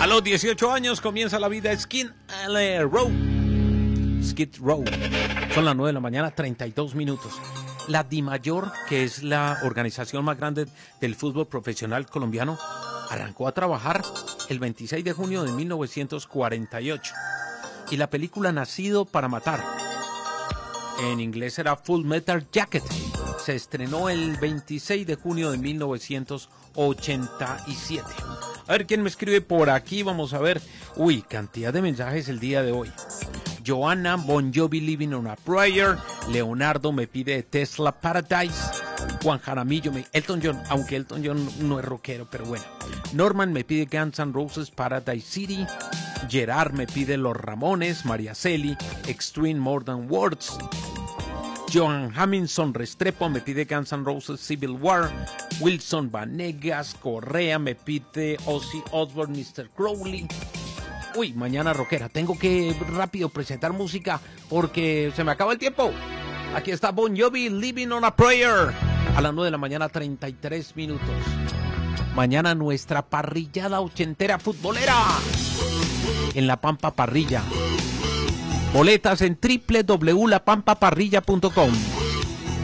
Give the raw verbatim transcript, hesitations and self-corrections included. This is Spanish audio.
A los dieciocho años comienza la vida Skid Row. Skid Row. Son las nueve de la mañana, treinta y dos minutos. La DIMAYOR, que es la organización más grande del fútbol profesional colombiano, arrancó a trabajar el veintiséis de junio de mil novecientos cuarenta y ocho. Y la película Nacido para Matar, en inglés era Full Metal Jacket, se estrenó el veintiséis de junio de mil novecientos ochenta y siete. A ver quién me escribe por aquí, vamos a ver. Uy, cantidad de mensajes el día de hoy. Joanna, Bon Jovi, Living on a Prayer. Leonardo me pide Tesla Paradise. Juan Jaramillo, me, Elton John, aunque Elton John no es rockero, pero bueno. Norman me pide Guns N' Roses, Paradise City. Gerard me pide Los Ramones, María Celi, Extreme More Than Words. Joan Hamilton Restrepo me pide Guns N' Roses, Civil War. Wilson Vanegas Correa me pide Ozzy Osbourne, mister Crowley. Uy, mañana rockera. Tengo que rápido presentar música porque se me acaba el tiempo. Aquí está Bon Jovi, Living on a Prayer. A las nueve de la mañana, treinta y tres minutos. Mañana nuestra parrillada ochentera futbolera en La Pampa Parrilla. Boletas en doble u doble u doble u punto la pampa parrilla punto com.